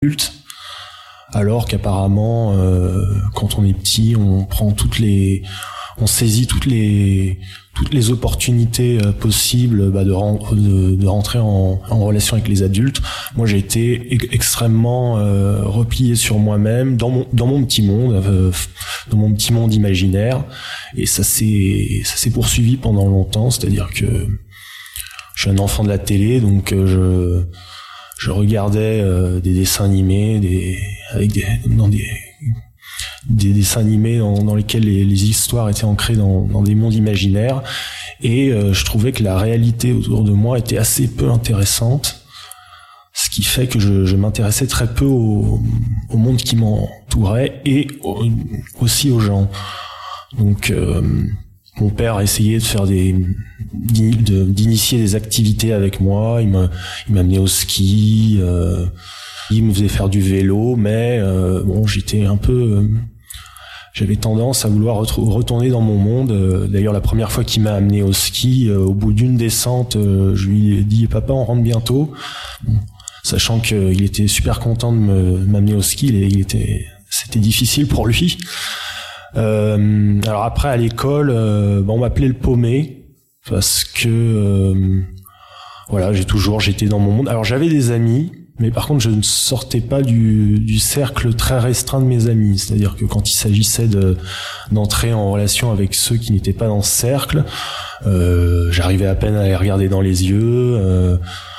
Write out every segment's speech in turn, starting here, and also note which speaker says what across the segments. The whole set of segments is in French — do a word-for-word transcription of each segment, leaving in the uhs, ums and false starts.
Speaker 1: adulte, alors qu'apparemment, euh, quand on est petit, on prend toutes les, on saisit toutes les, toutes les opportunités euh, possibles bah, de, ren- de, de rentrer en, en relation avec les adultes. Moi, j'ai été e- extrêmement euh, replié sur moi-même, dans mon, dans mon petit monde, euh, dans mon petit monde imaginaire, et ça s'est, ça s'est poursuivi pendant longtemps. C'est-à-dire que je suis un enfant de la télé, donc euh, je Je regardais euh, des dessins animés, des avec des dans des des dessins animés dans, dans lesquels les, les histoires étaient ancrées dans, dans des mondes imaginaires, et euh, je trouvais que la réalité autour de moi était assez peu intéressante, ce qui fait que je, je m'intéressais très peu au, au monde qui m'entourait et au, aussi aux gens. Donc euh, mon père a essayé de faire des de, d'initier des activités avec moi. Il m'a il m'amenait au ski, euh, il me faisait faire du vélo, mais euh, bon, j'étais un peu euh, j'avais tendance à vouloir retr- retourner dans mon monde. Euh, d'ailleurs, la première fois qu'il m'a amené au ski, euh, au bout d'une descente, euh, je lui ai dit papa, on rentre bientôt. Bon, sachant qu'il était super content de me, m'amener au ski, il, il était c'était difficile pour lui. Euh, alors après à l'école, euh, bon, on m'appelait le paumé parce que euh, voilà, j'ai toujours j'étais dans mon monde. Alors j'avais des amis, mais par contre je ne sortais pas du, du cercle très restreint de mes amis. C'est-à-dire que quand il s'agissait de d'entrer en relation avec ceux qui n'étaient pas dans ce cercle, euh, j'arrivais à peine à les regarder dans les yeux. Euh,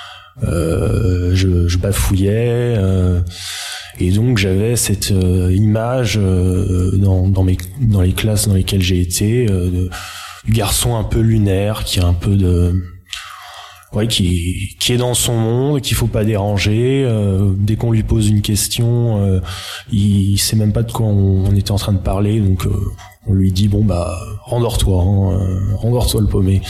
Speaker 1: euh, je, je bafouillais. Euh, Et donc j'avais cette euh, image euh, dans, dans mes dans les classes dans lesquelles j'ai été euh, de, du garçon un peu lunaire qui a un peu de ouais qui qui est dans son monde, qu'il faut pas déranger. Euh, dès qu'on lui pose une question, euh, il, il sait même pas de quoi on, on était en train de parler, donc euh, on lui dit bon bah rendors-toi, hein, euh, rendors-toi le paumé.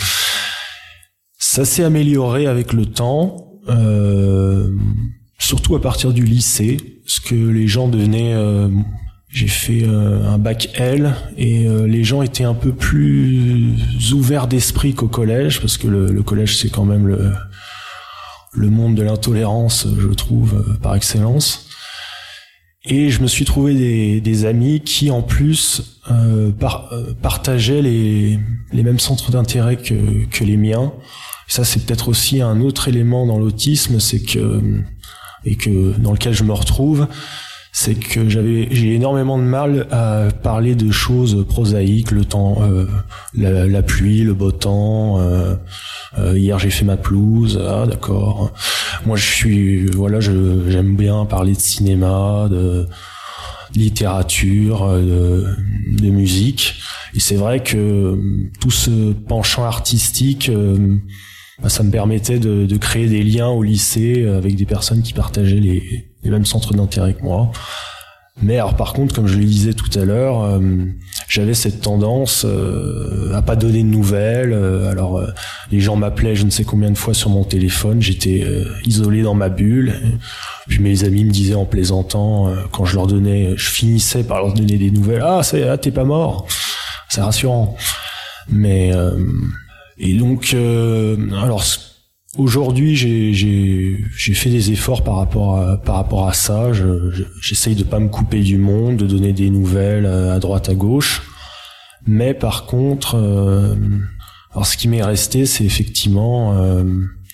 Speaker 1: Ça s'est amélioré avec le temps. Euh, surtout à partir du lycée, parce que les gens devenaient euh, j'ai fait euh, un bac L, et euh, les gens étaient un peu plus ouverts d'esprit qu'au collège, parce que le, le collège c'est quand même le le monde de l'intolérance, je trouve, euh, par excellence. Et je me suis trouvé des, des amis qui en plus euh, par, euh, partageaient les les mêmes centres d'intérêt que que les miens. Ça c'est peut-être aussi un autre élément dans l'autisme, c'est que et que dans lequel je me retrouve, c'est que j'avais j'ai énormément de mal à parler de choses prosaïques, le temps, euh, la, la pluie, le beau temps. Euh, euh, hier j'ai fait ma pelouse, ah d'accord. Moi je suis voilà, je j'aime bien parler de cinéma, de littérature, de, de musique. Et c'est vrai que tout ce penchant artistique, euh, bah, ça me permettait de, de créer des liens au lycée avec des personnes qui partageaient les, les mêmes centres d'intérêt que moi. Mais alors par contre, comme je le disais tout à l'heure, euh, j'avais cette tendance euh, à pas donner de nouvelles. Euh, alors euh, les gens m'appelaient je ne sais combien de fois sur mon téléphone, j'étais euh, isolé dans ma bulle. Puis mes amis me disaient en plaisantant, euh, quand je leur donnais, je finissais par leur donner des nouvelles. Ah, c'est, ah t'es pas mort, c'est rassurant. Mais euh, et donc, euh, alors aujourd'hui, j'ai, j'ai, j'ai fait des efforts par rapport à, par rapport à ça. Je, je, j'essaye de pas me couper du monde, de donner des nouvelles à droite, à gauche. Mais par contre, euh, alors ce qui m'est resté, c'est effectivement euh,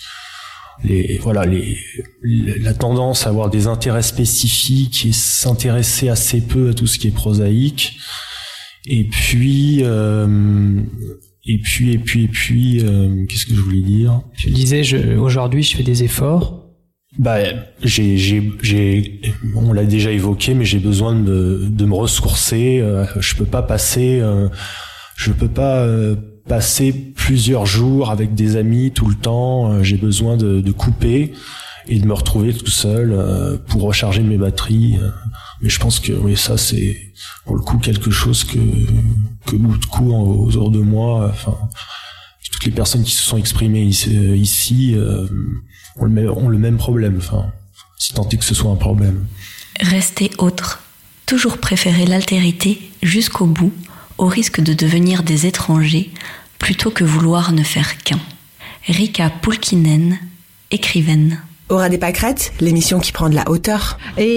Speaker 1: les, voilà, les, la tendance à avoir des intérêts spécifiques et s'intéresser assez peu à tout ce qui est prosaïque. Et puis. Euh, Et puis, et puis, et puis, euh, qu'est-ce que je voulais dire ?
Speaker 2: Tu disais, je, aujourd'hui, je fais des efforts.
Speaker 1: Bah, j'ai, j'ai, j'ai, on l'a déjà évoqué, mais j'ai besoin de me, de me ressourcer. Euh, je peux pas passer, euh, je peux pas euh, passer plusieurs jours avec des amis tout le temps. Euh, j'ai besoin de, de couper et de me retrouver tout seul euh, pour recharger mes batteries. Mais je pense que oui, ça c'est pour le coup quelque chose que que beaucoup de coups autour de moi, enfin toutes les personnes qui se sont exprimées ici, ici euh, ont, le même, ont le même problème, enfin si tant est que ce soit un problème.
Speaker 3: Rester autre, toujours préférer l'altérité jusqu'au bout, au risque de devenir des étrangers, plutôt que vouloir ne faire qu'un. Riikka Pulkkinen, écrivaine.
Speaker 4: Aura des pâquerettes, l'émission qui prend de la hauteur.
Speaker 5: Et